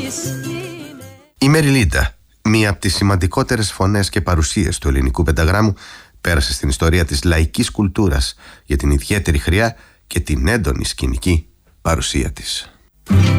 Η Μεριλίντα, μία από τις σημαντικότερες φωνές και παρουσίες του ελληνικού πενταγράμμου, πέρασε στην ιστορία της λαϊκής κουλτούρας για την ιδιαίτερη χρειά και την έντονη σκηνική παρουσία της.